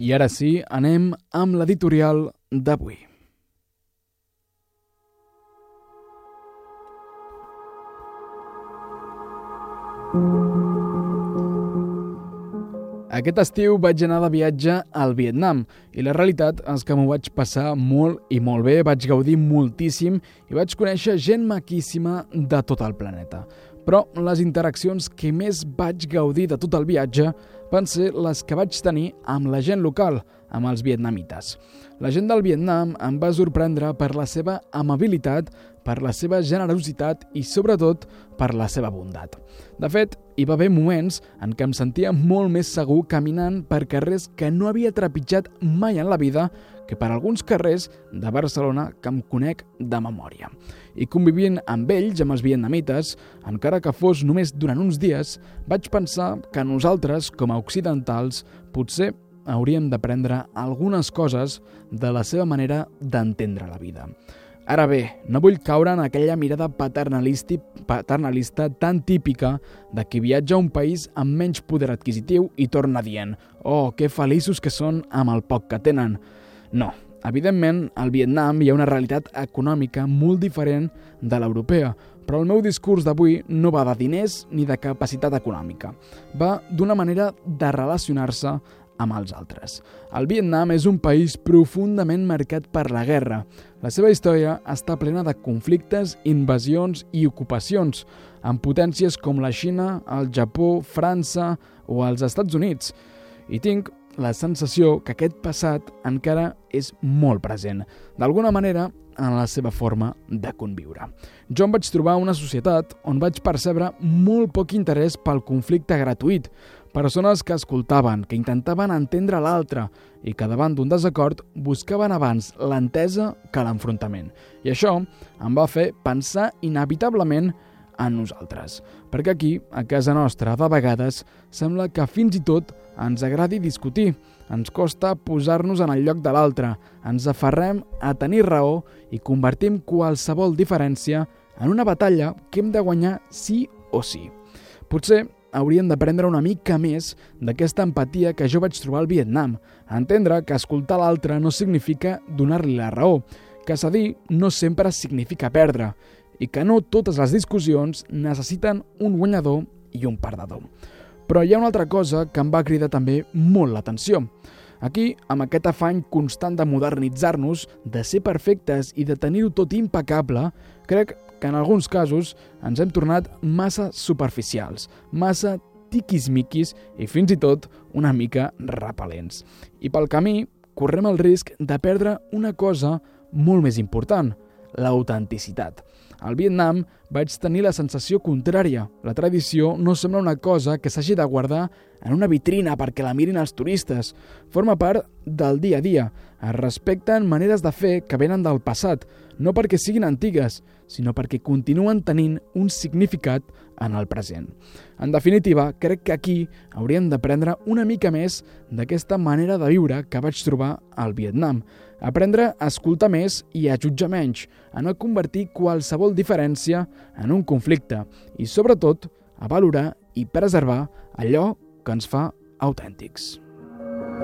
I ara sí, anem amb l'editorial d'avui. Aquest estiu vaig anar de viatge al Vietnam i la realitat és que m'ho vaig passar molt i molt bé, vaig gaudir moltíssim i vaig conèixer gent maquíssima de tot el planeta. Però les interaccions que més vaig gaudir de tot el viatge van ser les que vaig tenir amb la gent local, amb els vietnamites. La gent del Vietnam em va sorprendre per la seva amabilitat, per la seva generositat i, sobretot, per la seva bondat. De fet, hi va haver moments en què em sentia molt més segur caminant per carrers que no havia trepitjat mai en la vida que per alguns carrers de Barcelona que em conec de memòria. I convivint amb ells, amb els vietnamites, encara que fos només durant uns dies, vaig pensar que nosaltres, com a occidentals, potser hauríem d'aprendre algunes coses de la seva manera d'entendre la vida. Ara bé, no vull caure en aquella mirada paternalista tan típica de qui viatja a un país amb menys poder adquisitiu i torna dient «Oh, que feliços que són amb el poc que tenen». No, evidentment, al Vietnam hi ha una realitat econòmica molt diferent de l'europea, però el meu discurs d'avui no va de diners ni de capacitat econòmica. Va d'una manera de relacionar-se amb els altres. El Vietnam és un país profundament marcat per la guerra. La seva història està plena de conflictes, invasions i ocupacions, amb potències com la Xina, el Japó, França o els Estats Units. I tinc la sensació que aquest passat encara és molt present, d'alguna manera en la seva forma de conviure. Jo em vaig trobar una societat on vaig percebre molt poc interès pel conflicte gratuït, persones que escoltaven, que intentaven entendre l'altre i que davant d'un desacord buscaven abans l'entesa que l'enfrontament. I això em va fer pensar inevitablement en nosaltres. Perquè aquí, a casa nostra, de vegades, sembla que fins i tot ens agradi discutir. Ens costa posar-nos en el lloc de l'altre, ens aferrem a tenir raó i convertim qualsevol diferència en una batalla que hem de guanyar sí o sí. Potser hauríem d'aprendre una mica més d'aquesta empatia que jo vaig trobar al Vietnam, a entendre que escoltar l'altre no significa donar-li la raó, que cedir no sempre significa perdre, i que no totes les discussions necessiten un guanyador i un perdedor. Però hi ha una altra cosa que em va cridar també molt l'atenció. Aquí, amb aquest afany constant de modernitzar-nos, de ser perfectes i de tenir-ho tot impecable, crec que en alguns casos ens hem tornat massa superficials, massa tiquismiquis i fins i tot una mica repel·lents. I pel camí correm el risc de perdre una cosa molt més important, l'autenticitat. Al Vietnam vaig tenir la sensació contrària. La tradició no sembla una cosa que s'hagi de guardar en una vitrina perquè la mirin els turistes. Forma part del dia a dia. Es respecten maneres de fer que venen del passat, no perquè siguin antigues, sinó perquè continuen tenint un significat en el present. En definitiva, crec que aquí hauríem d'aprendre una mica més d'aquesta manera de viure que vaig trobar al Vietnam. Aprendre a escoltar més i a jutjar menys, a no convertir qualsevol diferència en un conflicte i, sobretot, a valorar i preservar allò que ens fa autèntics.